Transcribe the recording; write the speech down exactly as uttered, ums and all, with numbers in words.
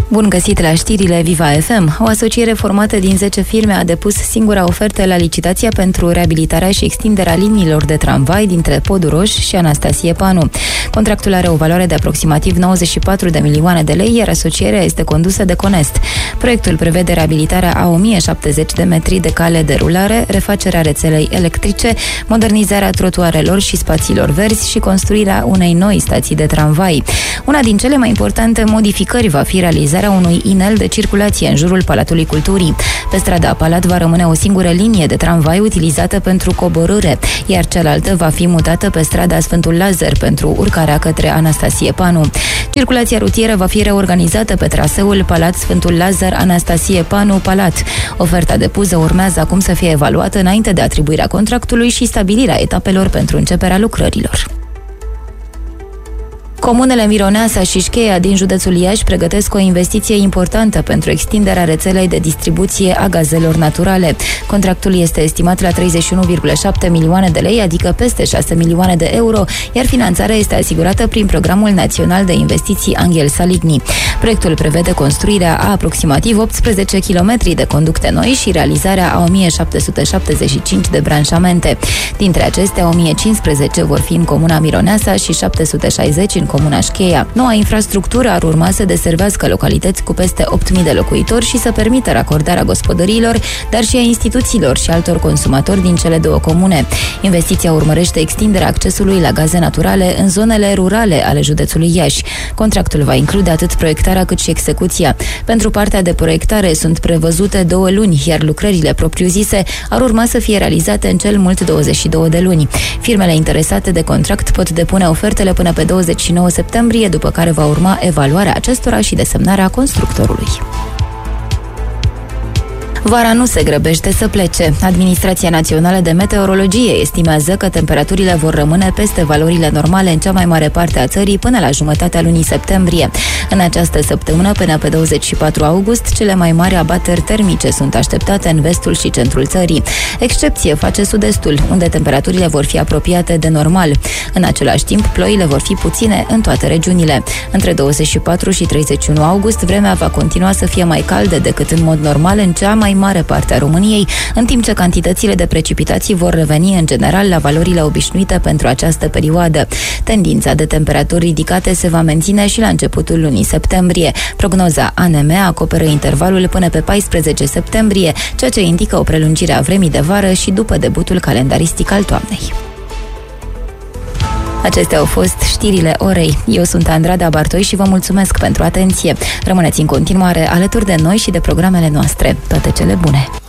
Bun găsit la știrile Viva F M. O asociere formată din zece firme a depus singura ofertă la licitația pentru reabilitarea și extinderea liniilor de tramvai dintre Podul Roș și Anastasie Panu. Contractul are o valoare de aproximativ nouăzeci și patru de milioane de lei, iar asocierea este condusă de Conest. Proiectul prevede reabilitarea a o mie șaptezeci de metri de cale de rulare, refacerea rețelei electrice, modernizarea trotuarelor și spațiilor verzi și construirea unei noi stații de tramvai. Una din cele mai importante modificări va fi realizarea unui inel de circulație în jurul Palatului Culturii. Pe strada Palat va rămâne o singură linie de tramvai utilizată pentru coborâre, iar cealaltă va fi mutată pe strada Sfântul Lazar pentru urcarea către Anastasie Panu. Circulația rutieră va fi reorganizată pe traseul Palat Sfântul Lazar Anastasie Panu Palat. Oferta de puză urmează acum să fie evaluată înainte de atribuirea contractului și stabilirea etapelor pentru începerea lucrărilor. Comunele Mironeasa și Șcheia din județul Iași pregătesc o investiție importantă pentru extinderea rețelei de distribuție a gazelor naturale. Contractul este estimat la treizeci și unu virgulă șapte milioane de lei, adică peste șase milioane de euro, iar finanțarea este asigurată prin Programul Național de Investiții Anghel Saligny. Proiectul prevede construirea a aproximativ optsprezece kilometri de conducte noi și realizarea a o mie șapte sute șaptezeci și cinci de branșamente. Dintre acestea, o mie cincisprezece vor fi în comuna Mironeasa și șapte sute șaizeci în comuna Șcheia. Noua infrastructură ar urma să deservească localități cu peste opt mii de locuitori și să permită racordarea gospodăriilor, dar și a instituțiilor și altor consumatori din cele două comune. Investiția urmărește extinderea accesului la gaze naturale în zonele rurale ale județului Iași. Contractul va include atât proiectarea cât și execuția. Pentru partea de proiectare sunt prevăzute două luni, iar lucrările propriu-zise ar urma să fie realizate în cel mult douăzeci și două de luni. Firmele interesate de contract pot depune ofertele până pe douăzeci și nouă septembrie, după care va urma evaluarea acestora și desemnarea constructorului. Vara nu se grăbește să plece. Administrația Națională de Meteorologie estimează că temperaturile vor rămâne peste valorile normale în cea mai mare parte a țării până la jumătatea lunii septembrie. În această săptămână, până pe douăzeci și patru august, cele mai mari abateri termice sunt așteptate în vestul și centrul țării. Excepție face sud-estul, unde temperaturile vor fi apropiate de normal. În același timp, ploile vor fi puține în toate regiunile. Între douăzeci și patru și treizeci și unu august, vremea va continua să fie mai caldă decât în mod normal în cea mai mare parte a României, în timp ce cantitățile de precipitații vor reveni în general la valorile obișnuite pentru această perioadă. Tendința de temperaturi ridicate se va menține și la începutul lunii septembrie. Prognoza A N M acoperă intervalul până pe paisprezece septembrie, ceea ce indică o prelungire a vremii de vară și după debutul calendaristic al toamnei. Acestea au fost știrile orei. Eu sunt Andrada Bartoi și vă mulțumesc pentru atenție. Rămâneți în continuare alături de noi și de programele noastre. Toate cele bune!